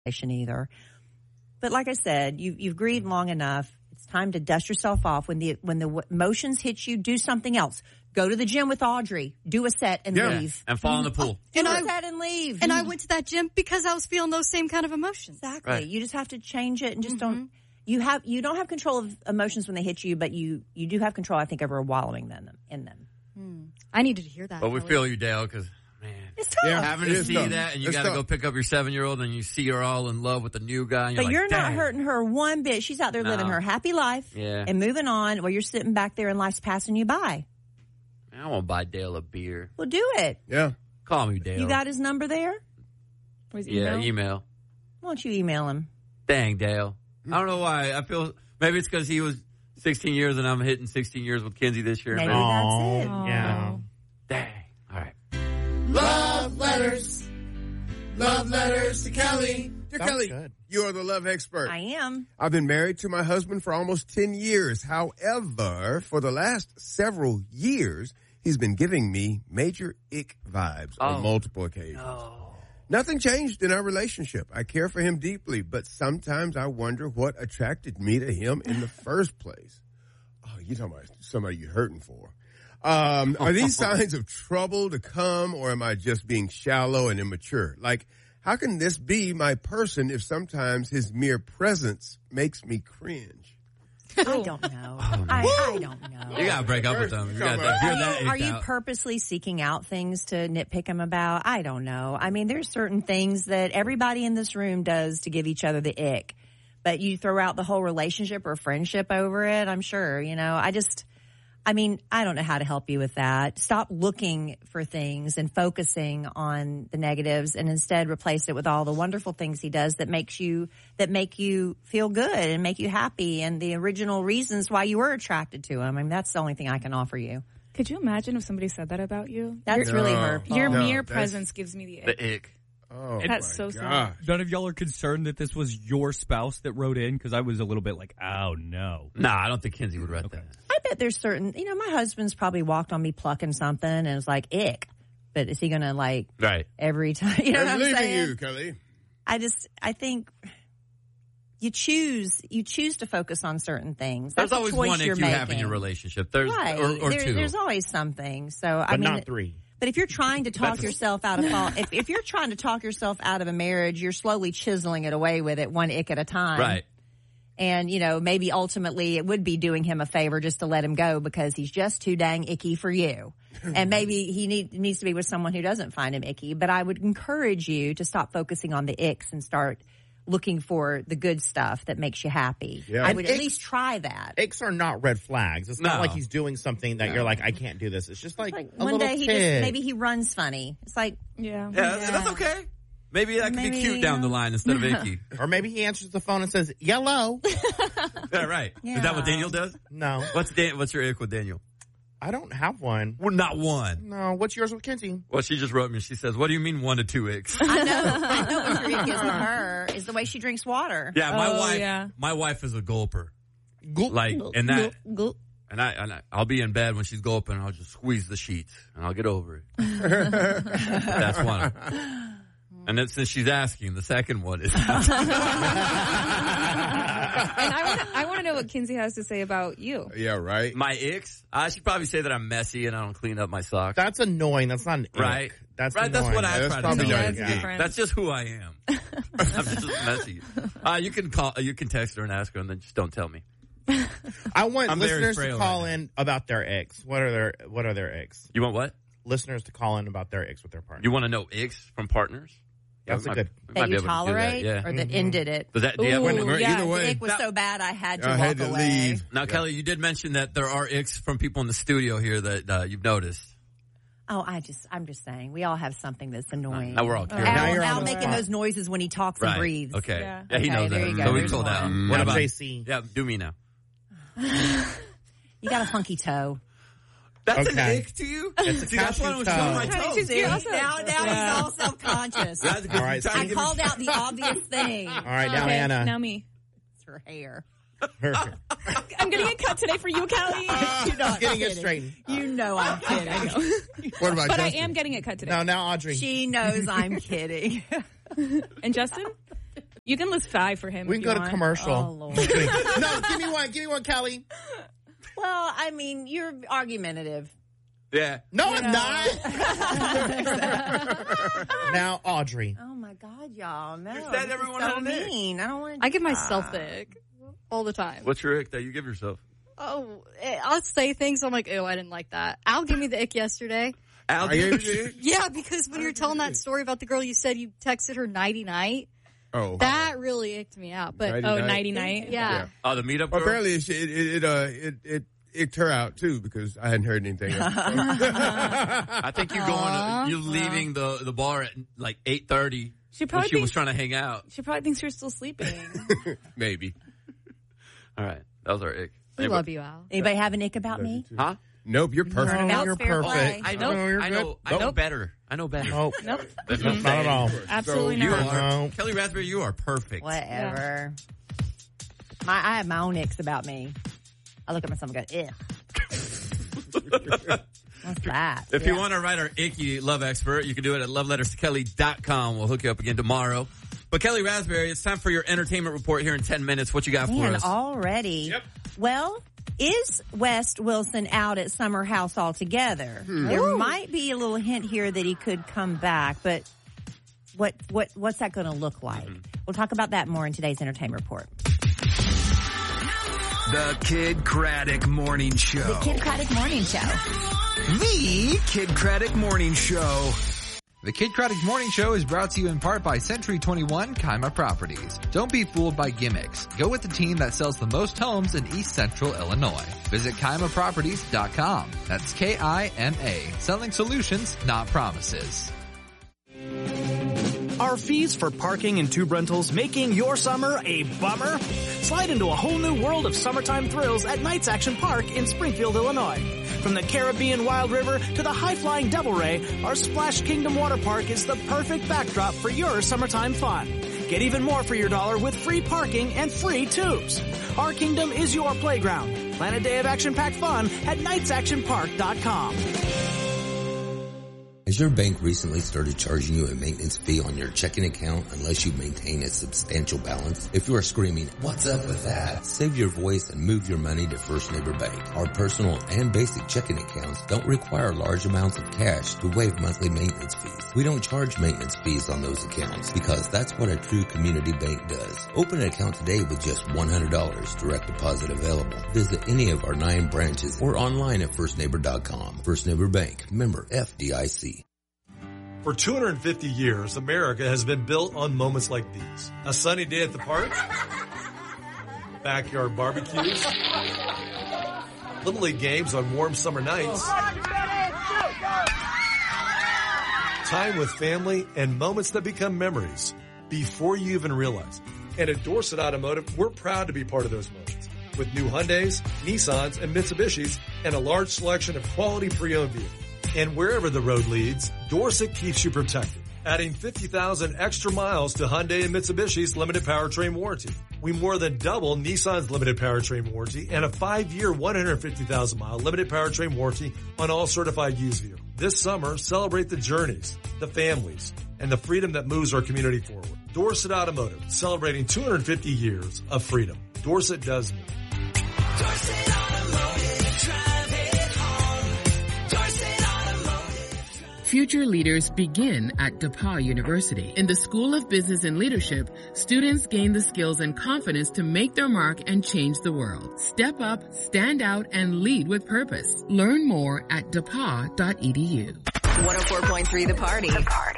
either. But like I said, you've grieved long enough. It's time to dust yourself off. When the emotions hit you, do something else. Go to the gym with Audrey. Do a set and leave. And fall in the pool. Do a set and leave. And I went to that gym because I was feeling those same kind of emotions. Exactly. Right. You just have to change it and just don't. You don't have control of emotions when they hit you, but you do have control, I think, over wallowing in them. I needed to hear that. But we feel you, Dale, because, man. It's tough. Having to see that, and you got to go pick up your 7-year-old, and you see her all in love with the new guy. And but you're you're like, not dang. hurting her one bit. She's out there living her happy life and moving on while you're sitting back there and life's passing you by. I want to buy Dale a beer. Well, do it. Yeah. Call me, Dale. You got his number there? Email. Why don't you email him? Dang, Dale. I don't know why. I feel maybe it's because he was 16 years and I'm hitting 16 years with Kinsey this year. Maybe that's it. Yeah. Dang. All right. Love letters. Love letters to Kelly. Dear Kelly, you are the love expert. I am. I've been married to my husband for almost 10 years. However, for the last several years, he's been giving me major ick vibes on multiple occasions. Nothing changed in our relationship. I care for him deeply, but sometimes I wonder what attracted me to him in the first place. Oh, you're talking about somebody you're hurting for. Are these signs of trouble to come, or am I just being shallow and immature? Like, how can this be my person if sometimes his mere presence makes me cringe? I don't know. I don't know. You got to break up with them. Are you purposely seeking out things to nitpick him about? I don't know. I mean, there's certain things that everybody in this room does to give each other the ick. But you throw out the whole relationship or friendship over it, I'm sure. I don't know how to help you with that. Stop looking for things and focusing on the negatives and instead replace it with all the wonderful things he does that make you feel good and make you happy and the original reasons why you were attracted to him. I mean, that's the only thing I can offer you. Could you imagine if somebody said that about you? That's really hurtful. Your mere presence gives me the ick. The ick. Oh, that's so sad. None of y'all are concerned that this was your spouse that wrote in? Because I was a little bit like, oh, no. Nah, I don't think Kinsey would write that. I bet there's certain, my husband's probably walked on me plucking something and it's like, ick. But is he going to right. every time? You know what I'm saying? I'm leaving you, Kelly. I think you choose to focus on certain things. There's That's always a choice one ick you're you making. have in your relationship. There's, right. or two. There's always something. So, But not 3. But if you're trying to talk yourself out of if you're trying to talk yourself out of a marriage, you're slowly chiseling it away with it one ick at a time. Right. And, maybe ultimately it would be doing him a favor just to let him go because he's just too dang icky for you. And maybe he needs to be with someone who doesn't find him icky. But I would encourage you to stop focusing on the icks and start looking for the good stuff that makes you happy. Yeah. I would at least try that. Icks are not red flags. It's not like he's doing something that you're like, I can't do this. It's just like a one little day kid. maybe he runs funny. It's like, Yeah, that's okay. Maybe that could be cute down the line instead of icky. Or maybe he answers the phone and says, yellow. Yeah, right. Yeah. Is that what Daniel does? No. What's your ick with Daniel? I don't have one. Well, not one. No. What's yours with Kinsey? Well, she just wrote me. She says, what do you mean 1 to 2 icks? I know what your ick is with her is the way she drinks water. Yeah, my wife is a gulper. And I'll be in bed when she's gulping and I'll just squeeze the sheets and I'll get over it. That's one. And then since she's asking, the second one is. And I want to know what Kinsey has to say about you. Yeah, right. My icks? I should probably say that I'm messy and I don't clean up my socks. That's annoying. That's not an ick. Right. That's right. annoying. That's what I That's try to probably say. not That's ick. different. That's just who I am. I'm just messy. You can call. You can text her and ask her, and then just don't tell me. I want I'm very listeners to frail call right in about their icks. What are their icks? You want what? Listeners to call in about their icks with their partner. You want to know icks from partners? That's a good. That you tolerate or that ended it. Does that, do you have one? Either way. The ick was so bad I had to I walk had to away. leave. Now, Kelly, you did mention that there are icks from people in the studio here that you've noticed. Oh, I'm just saying. We all have something that's annoying. Now we're all curious. Now you're on Al the making spot. those noises when he talks and breathes. Okay. Yeah. Yeah, he Okay, knows there that. you go. So we There's told one. out. Now What about JC? Yeah, do me now. You got a funky toe. That's an Okay. ick to you? It's a See, that's why I cashew was toe. showing my Honey, toes. she's- See, You're now also- he's all self-conscious. That's because All right, you're trying I to give called out the obvious thing. All right, now Okay, Anna. now me. It's her hair. I'm getting a cut today for you, Kelly. You're not Getting it kidding. straightened. You know I'm kidding. What about But I Justin? am getting it cut today. Now Audrey. She knows I'm kidding. And Justin? You can list 5 for him. We can go to commercial. Oh, Lord. No, give me one, Kelly. Well, I mean, you're argumentative. Yeah. No, I'm not. Now, Audrey. Oh my God, y'all! No, You said everyone had an ick. mean. I don't want to. I give myself the ick all the time. What's your ick that you give yourself? Oh, I'll say things. I'm like, ew, I didn't like that. Al gave me the ick yesterday. Al, Yeah, because when you're telling that story about the girl you said you texted her nighty night, that really icked me out. But nighty night. Yeah. Oh, the meetup girl? Apparently, it icked her out too because I hadn't heard anything else. I think you're leaving the bar at like 8:30. She probably she was trying to hang out. She probably thinks you're still sleeping. Maybe. All right, that was our ick. We love you, Al. Anybody have an ick about me? Huh? Nope, you're perfect. No, You're fair perfect. play. I know. you're I good. know. I know better. I know better. Nope. Nope. That's Not at all. Absolutely You not. are Kelly Raspberry. You are perfect. Whatever. I have my own icks about me. I look at myself and go, ew. What's that? If you want to write our icky love expert, you can do it at loveletterstokelly.com. We'll hook you up again tomorrow. But Kelly Raspberry, it's time for your entertainment report here in 10 minutes. What you got for us? Already? Yep. Well, is West Wilson out at Summer House altogether? There might be a little hint here that he could come back, but what's that going to look like? We'll talk about that more in today's entertainment report. The Kid Craddock Morning Show. The Kid Craddock Morning Show. The Kid Craddock Morning Show. The Kid Craddock Morning Show is brought to you in part by Century 21 Kima Properties. Don't be fooled by gimmicks. Go with the team that sells the most homes in East Central Illinois. Visit KimaProperties.com. That's K-I-M-A. Selling solutions, not promises. Are fees for parking and tube rentals making your summer a bummer? Slide into a whole new world of summertime thrills at Knights Action Park in Springfield, Illinois. From the Caribbean Wild River to the high-flying Devil Ray, our Splash Kingdom Water Park is the perfect backdrop for your summertime fun. Get even more for your dollar with free parking and free tubes. Our kingdom is your playground. Plan a day of action-packed fun at knightsactionpark.com. Has your bank recently started charging you a maintenance fee on your checking account unless you maintain a substantial balance? If you are screaming, "What's up with that?" save your voice and move your money to First Neighbor Bank. Our personal and basic checking accounts don't require large amounts of cash to waive monthly maintenance fees. We don't charge maintenance fees on those accounts because that's what a true community bank does. Open an account today with just $100, direct deposit available. Visit any of our 9 branches or online at firstneighbor.com. First Neighbor Bank, member FDIC. For 250 years, America has been built on moments like these. A sunny day at the park, backyard barbecues, Little League games on warm summer nights, time with family, and moments that become memories before you even realize it. And at Dorset Automotive, we're proud to be part of those moments. With new Hyundais, Nissans, and Mitsubishis, and a large selection of quality pre-owned vehicles. And wherever the road leads, Dorset keeps you protected, adding 50,000 extra miles to Hyundai and Mitsubishi's limited powertrain warranty. We more than double Nissan's limited powertrain warranty and a 5-year, 150,000-mile limited powertrain warranty on all certified used vehicles. This summer, celebrate the journeys, the families, and the freedom that moves our community forward. Dorset Automotive, celebrating 250 years of freedom. Dorset does more. Dorset Automotive, drive it home. Dorset Automotive. Future leaders begin at DePauw University. In the School of Business and Leadership, students gain the skills and confidence to make their mark and change the world. Step up, stand out, and lead with purpose. Learn more at depaw.edu. 104.3 The Party.